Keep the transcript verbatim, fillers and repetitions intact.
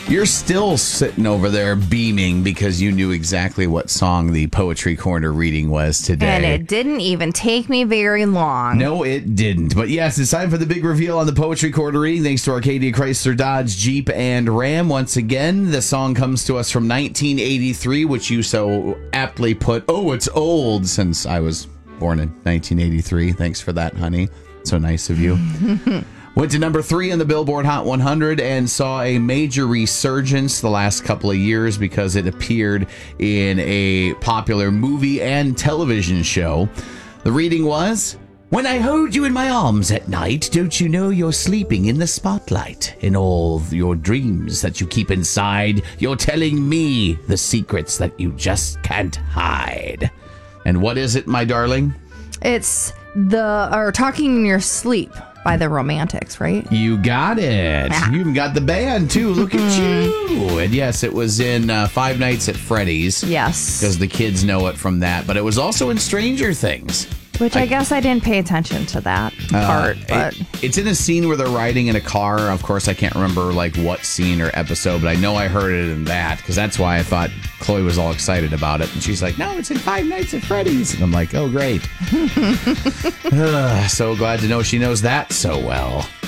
You're still sitting over there beaming because you knew exactly what song the Poetry Corner reading was today. And it didn't even take me very long. No, it didn't. But yes, it's time for the big reveal on the Poetry Corner reading. Thanks to Arcadia, Chrysler, Dodge, Jeep, and Ram. Once again, the song comes to us from nineteen eighty-three, which you so aptly put, oh, it's old, since I was born in nineteen eighty-three. Thanks for that, honey. So nice of you. Went to number three on the Billboard Hot one hundred and saw a major resurgence the last couple of years because it appeared in a popular movie and television show. The reading was, when I hold you in my arms at night, don't you know you're sleeping in the spotlight? In all your dreams that you keep inside, you're telling me the secrets that you just can't hide. And what is it, my darling? It's the, or Talking in Your Sleep by the Romantics, right? You got it. Ah. You even got the band, too. Look at you. And yes, it was in uh, Five Nights at Freddy's. Yes. Because the kids know it from that. But it was also in Stranger Things. Which I, I guess I didn't pay attention to that uh, part. But it, it's in a scene where they're riding in a car. Of course, I can't remember like what scene or episode, but I know I heard it in that because that's why I thought Chloe was all excited about it. And she's like, no, it's in Five Nights at Freddy's. And I'm like, oh, great. uh, so glad to know she knows that so well.